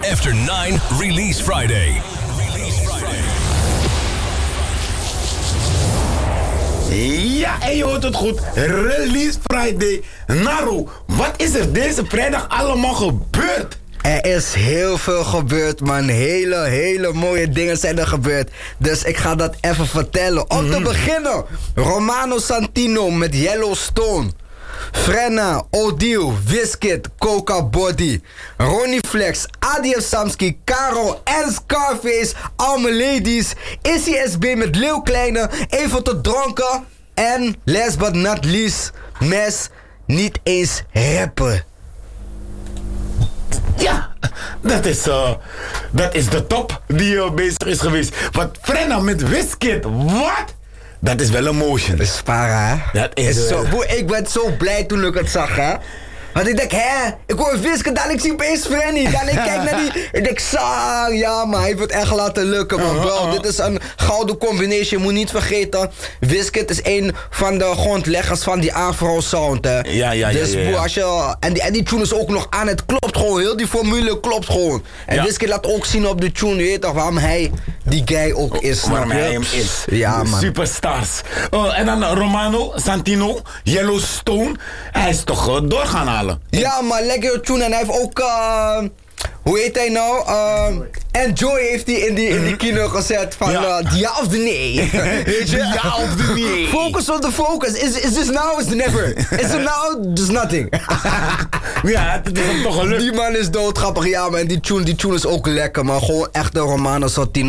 After 9 Release Friday. Ja, en je hoort het goed. Release Friday. Naru, wat is er deze vrijdag allemaal gebeurd? Er is heel veel gebeurd, man. Hele mooie dingen zijn er gebeurd. Dus ik ga dat even vertellen. Om te beginnen, Romano Santino met Yellowstone. Frenna, Odile, Wizkid, Coca Body, Ronnie Flex, Adiev Samski, Caro en Scarface. Al mijn ladies. Issy SB met Leeuw Kleine, even te dronken. En last but not least, Mes niet eens rappen. Ja, dat is de top die bezig is geweest. Want Frenna met Wizkid, wat? Dat is wel een motion. Dat is para, hè? Dat is zo. Ik ben zo blij toen ik het zag, hè? Want ik denk, ik hoor Wizkid, dan ik zie opeens Frenny. Dan ik kijk naar die, ik denk, ja, maar hij heeft het echt laten lukken, man. Bro, dit is een gouden combination. Je moet niet vergeten, Wizkid is een van de grondleggers van die Afro sound, hè. Ja. Dus boe, als je, en die tune is ook nog aan, het klopt gewoon. Heel die formule klopt gewoon. En Wizkid laat ook zien op de tune, je weet toch, waarom hij die guy ook is. Waarom hij hem is. Ja, man. Superstars. En dan Romano Santino, Yellowstone. Hij is toch doorgaan halen. Ja, maar lekker tune. En hij heeft ook, hoe heet hij nou? Enjoy heeft hij in die kino gezet van ja of de nee. Weet je? Ja of de nee. Focus on the focus. Is this now, is it never? Is it now, there's nothing. Ja, het is hem toch gelukt. Die man is doodgrappig, ja, man. Die tune is ook lekker, maar gewoon echt een Romano Santino.